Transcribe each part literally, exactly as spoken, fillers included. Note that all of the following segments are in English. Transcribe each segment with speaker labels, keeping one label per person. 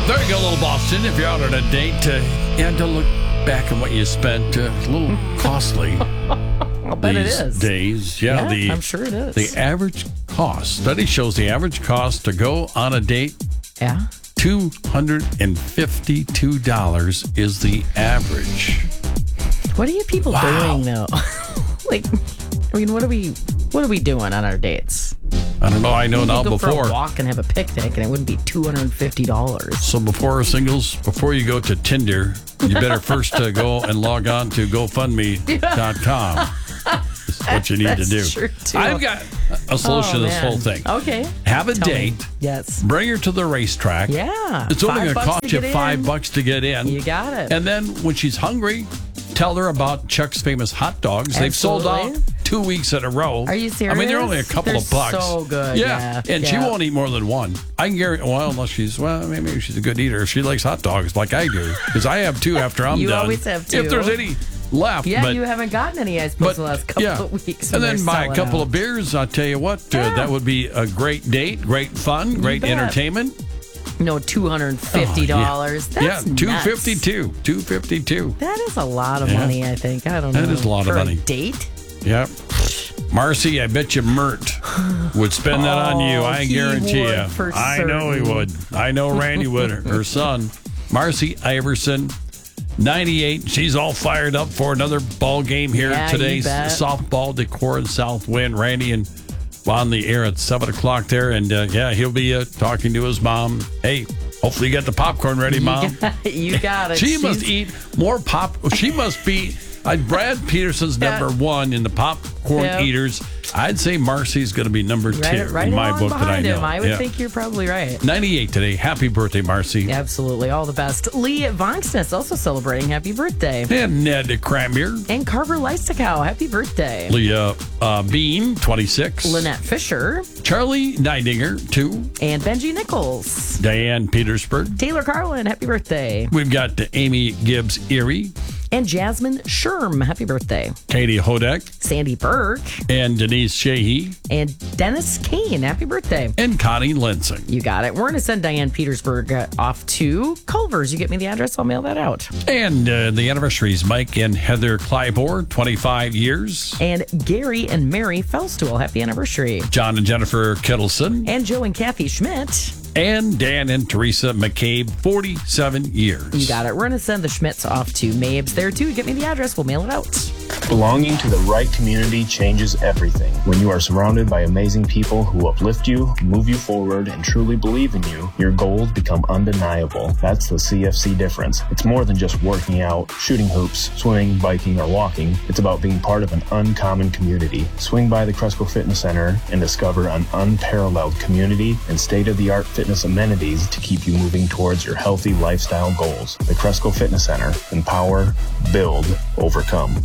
Speaker 1: There you go, little Boston. If you're out on a date, uh, yeah, don't look back on what you spent. Uh, a little costly.
Speaker 2: I'll bet
Speaker 1: these
Speaker 2: it is.
Speaker 1: days. Yeah,
Speaker 2: Yeah,
Speaker 1: the,
Speaker 2: I'm sure it is.
Speaker 1: The average cost. Study shows the average cost to go on a date,
Speaker 2: Yeah.
Speaker 1: two hundred fifty-two dollars is the average.
Speaker 2: What are you people
Speaker 1: Wow.
Speaker 2: doing though? Like, I mean, what are we, what are we doing on our dates?
Speaker 1: I don't know. I know
Speaker 2: You
Speaker 1: now
Speaker 2: could go
Speaker 1: before.
Speaker 2: for a walk and have a picnic, and it wouldn't be two hundred and fifty dollars.
Speaker 1: So before singles, before you go to Tinder, you better first uh, go and log on to GoFundMe dot com. That's what you need
Speaker 2: That's
Speaker 1: to do.
Speaker 2: true, too.
Speaker 1: I've got a solution
Speaker 2: Oh,
Speaker 1: to this
Speaker 2: man.
Speaker 1: whole thing.
Speaker 2: Okay.
Speaker 1: Have a
Speaker 2: Tell me.
Speaker 1: date.
Speaker 2: Yes.
Speaker 1: Bring her to the racetrack.
Speaker 2: Yeah.
Speaker 1: It's only
Speaker 2: Five
Speaker 1: going to
Speaker 2: bucks
Speaker 1: cost
Speaker 2: to
Speaker 1: you
Speaker 2: get
Speaker 1: five
Speaker 2: in.
Speaker 1: bucks to get in.
Speaker 2: You got it.
Speaker 1: And then when she's hungry, tell her about Chuck's Famous Hot Dogs. They've sold out
Speaker 2: Absolutely.
Speaker 1: two weeks in a row.
Speaker 2: Are you
Speaker 1: I mean, they're
Speaker 2: serious?
Speaker 1: only a couple
Speaker 2: They're
Speaker 1: of bucks.
Speaker 2: so good, yeah,
Speaker 1: And she
Speaker 2: yeah.
Speaker 1: won't eat more than one. I can guarantee, well, unless she's, well, maybe she's a good eater. If she likes hot dogs like I do. Because I have two after I'm
Speaker 2: You
Speaker 1: done.
Speaker 2: always have two.
Speaker 1: If there's any left.
Speaker 2: Yeah,
Speaker 1: but,
Speaker 2: you haven't gotten any, I suppose,
Speaker 1: but,
Speaker 2: the last couple
Speaker 1: yeah.
Speaker 2: of weeks.
Speaker 1: And
Speaker 2: when
Speaker 1: then
Speaker 2: they're
Speaker 1: buy a
Speaker 2: selling
Speaker 1: couple
Speaker 2: out.
Speaker 1: of beers. I'll tell you what, uh,
Speaker 2: Yeah.
Speaker 1: that would be a great date, great fun, great
Speaker 2: bet.
Speaker 1: entertainment.
Speaker 2: No, two hundred and fifty dollars.
Speaker 1: Oh, yeah,
Speaker 2: That's
Speaker 1: yeah two
Speaker 2: nuts.
Speaker 1: fifty-two. two fifty-two.
Speaker 2: That is a lot of
Speaker 1: Yeah.
Speaker 2: money, I think. I don't know.
Speaker 1: That is a lot of
Speaker 2: For
Speaker 1: money.
Speaker 2: A date?
Speaker 1: Yep. Marcy, I bet you Mert would spend that on you.
Speaker 2: Oh,
Speaker 1: I
Speaker 2: he
Speaker 1: guarantee
Speaker 2: would
Speaker 1: you.
Speaker 2: for
Speaker 1: I know he
Speaker 2: certain.
Speaker 1: would. I know Randy would. Her son, Marcy Iverson, ninety-eight. She's all fired up for another ball game here
Speaker 2: Yeah,
Speaker 1: today.
Speaker 2: you bet.
Speaker 1: Softball, Decor and Southwind. Randy and on the air at seven o'clock there. And uh, yeah, he'll be uh, talking to his mom. Hey, hopefully you got the popcorn ready, Mom.
Speaker 2: You got it.
Speaker 1: She must
Speaker 2: She's-
Speaker 1: eat more pop. She must be. Uh, Brad Peterson's
Speaker 2: Yeah.
Speaker 1: number one in the popcorn
Speaker 2: Yeah.
Speaker 1: eaters. I'd say Marcy's going to be number two
Speaker 2: right, right
Speaker 1: in my
Speaker 2: along
Speaker 1: book that I
Speaker 2: behind
Speaker 1: know.
Speaker 2: him. I would
Speaker 1: Yeah.
Speaker 2: think you're probably right.
Speaker 1: ninety-eight today. Happy birthday, Marcy.
Speaker 2: Absolutely. All the best. Lee Vonksness also celebrating happy birthday.
Speaker 1: And Ned Cranmere.
Speaker 2: And Carver Leistokow, happy birthday.
Speaker 1: Leah uh, Bean, twenty-six.
Speaker 2: Lynette Fisher
Speaker 1: Charlie Neidinger, two.
Speaker 2: and Benji Nichols.
Speaker 1: Diane Petersburg.
Speaker 2: Taylor Carlin, happy birthday.
Speaker 1: We've got uh, Amy Gibbs Erie.
Speaker 2: And Jasmine Sherm, happy birthday.
Speaker 1: Katie Hodek.
Speaker 2: Sandy Burke
Speaker 1: And Denise Sheehy.
Speaker 2: and Dennis Kane, happy birthday.
Speaker 1: And Connie Lensing.
Speaker 2: You got it. We're going to send Diane Petersburg uh, off to Culver's. You get me the address, I'll mail that out.
Speaker 1: And uh, the anniversaries, Mike and Heather Clybor, twenty-five years.
Speaker 2: And Gary and Mary Felstool, happy anniversary.
Speaker 1: John and Jennifer Kittleson.
Speaker 2: And Joe and Kathy Schmidt.
Speaker 1: And Dan and Teresa McCabe, forty-seven years.
Speaker 2: You got it. We're going to send the Schmidts off to Mabes there, too. Get me the address. We'll mail it out.
Speaker 3: Belonging to the right community changes everything. When you are surrounded by amazing people who uplift you, move you forward, and truly believe in you, your goals become undeniable. That's the C F C difference. It's more than just working out, shooting hoops, swimming, biking, or walking. It's about being part of an uncommon community. Swing by the Cresco Fitness Center and discover an unparalleled community and state-of-the-art fitness amenities to keep you moving towards your healthy lifestyle goals. The Cresco Fitness Center. Empower, build, overcome.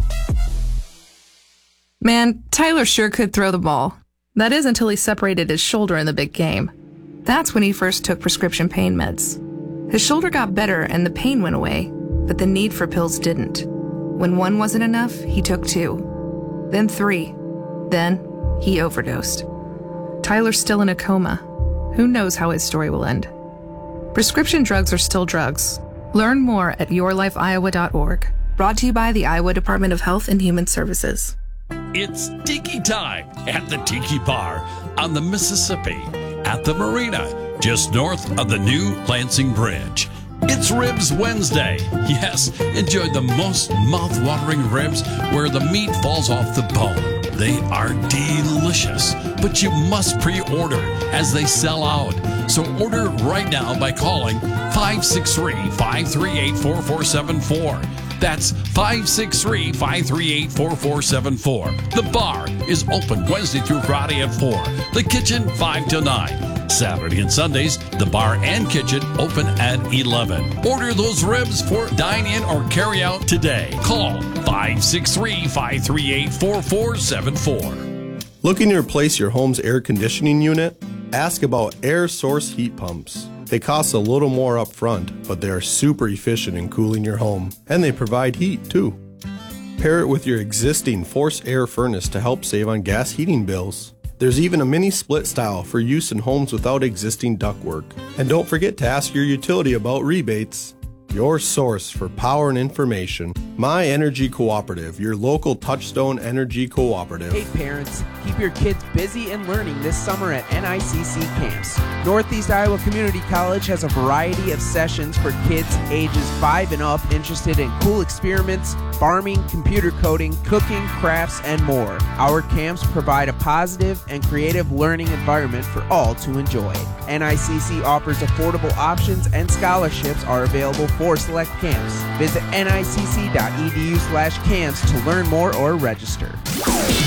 Speaker 4: Man, Tyler sure could throw the ball. That is until he separated his shoulder in the big game. That's when he first took prescription pain meds. His shoulder got better and the pain went away, but the need for pills didn't. When one wasn't enough, he took two. Then three. Then he overdosed. Tyler's still in a coma. Who knows how his story will end? Prescription drugs are still drugs. Learn more at your life iowa dot org. Brought to you by the Iowa Department of Health and Human Services.
Speaker 1: It's Tiki time at the Tiki Bar on the Mississippi at the Marina, just north of the new Lansing Bridge. It's Ribs Wednesday. Yes, enjoy the most mouth-watering ribs where the meat falls off the bone. They are delicious, but you must pre-order as they sell out. So order right now by calling five six three, five three eight, four four seven four. That's five six three, five three eight, four four seven four. The bar is open Wednesday through Friday at four. The kitchen, five till nine. Saturday and Sundays, the bar and kitchen open at eleven. Order those ribs for dine-in or carry-out today. Call five six three, five three eight, four four seven four.
Speaker 5: Looking to replace your home's air conditioning unit? Ask about air source heat pumps. They cost a little more up front, but they are super efficient in cooling your home, and they provide heat too. Pair it with your existing forced air furnace to help save on gas heating bills. There's even a mini split style for use in homes without existing ductwork. And don't forget to ask your utility about rebates. Your source for power and information, My Energy Cooperative, your local Touchstone Energy Cooperative.
Speaker 6: Hey parents, keep your kids busy and learning this summer at N I C C camps. Northeast Iowa Community College has a variety of sessions for kids ages five and up interested in cool experiments, farming, computer coding, cooking, crafts, and more. Our camps provide a positive and creative learning environment for all to enjoy. N I C C offers affordable options and scholarships are available for select camps. Visit N I C C dot E D U slash camps to learn more or register.